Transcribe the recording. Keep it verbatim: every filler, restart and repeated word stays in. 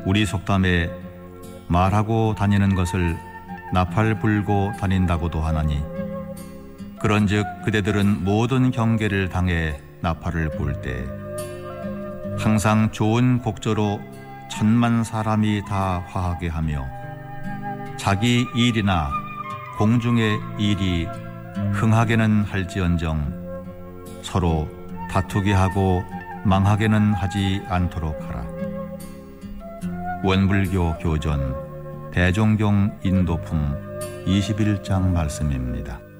우리 속담에 말하고 다니는 것을 나팔 불고 다닌다고도 하나니, 그런즉 그대들은 모든 경계를 당해 나팔을 불 때 항상 좋은 곡조로 천만 사람이 다 화하게 하며 자기 일이나 공중의 일이 흥하게는 할지언정 서로 다투게 하고 망하게는 하지 않도록 하라. 원불교 교전 대종경 인도품 이십일 장 말씀입니다.